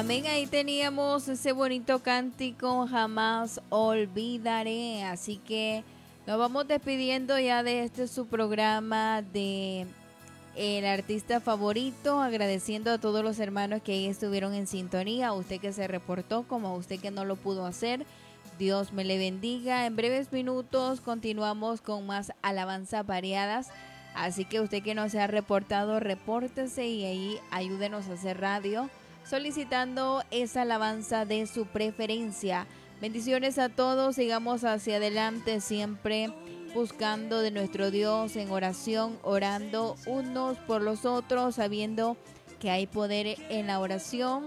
Amén, ahí teníamos ese bonito cántico, jamás olvidaré. Así que nos vamos despidiendo ya de este su programa de El Artista Favorito, agradeciendo a todos los hermanos que ahí estuvieron en sintonía, a usted que se reportó como a usted que no lo pudo hacer. Dios me le bendiga. En breves minutos continuamos con más alabanzas variadas. Así que usted que no se ha reportado, repórtese y ahí ayúdenos a hacer radio, solicitando esa alabanza de su preferencia. Bendiciones a todos, sigamos hacia adelante siempre buscando de nuestro Dios en oración, orando unos por los otros, sabiendo que hay poder en la oración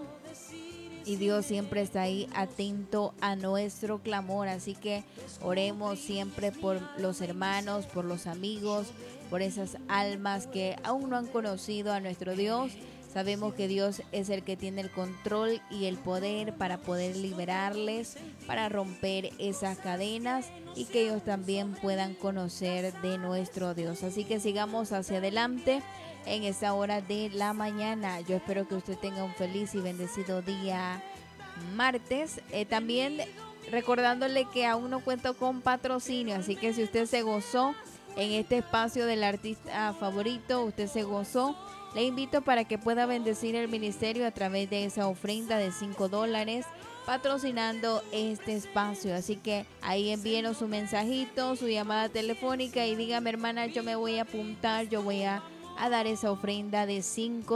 y Dios siempre está ahí atento a nuestro clamor. Así que oremos siempre por los hermanos, por los amigos, por esas almas que aún no han conocido a nuestro Dios. Sabemos que Dios es el que tiene el control y el poder para poder liberarles, para romper esas cadenas y que ellos también puedan conocer de nuestro Dios. Así que sigamos hacia adelante en esta hora de la mañana. Yo espero que usted tenga un feliz y bendecido día martes. También recordándole que aún no cuento con patrocinio, así que si usted se gozó en este espacio del artista favorito, usted se gozó, le invito para que pueda bendecir el ministerio a través de esa ofrenda de $5 patrocinando este espacio. Así que ahí envíenos su mensajito, su llamada telefónica y dígame, hermana, yo me voy a apuntar, yo voy a dar esa ofrenda de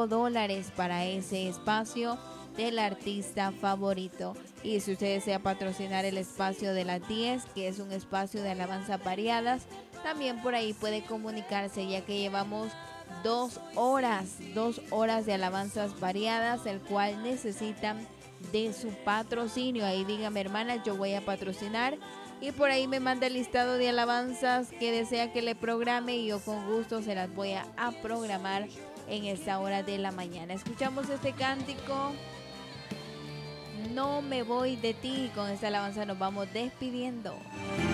$5 para ese espacio del artista favorito. Y si usted desea patrocinar el espacio de las 10, que es un espacio de alabanzas variadas, también por ahí puede comunicarse, ya que llevamos 2 horas de alabanzas variadas, el cual necesitan de su patrocinio. Ahí dígame, hermana, yo voy a patrocinar, y por ahí me manda el listado de alabanzas que desea que le programe y yo con gusto se las voy a programar en esta hora de la mañana. Escuchamos este cántico, No me voy de ti, y con esta alabanza nos vamos despidiendo.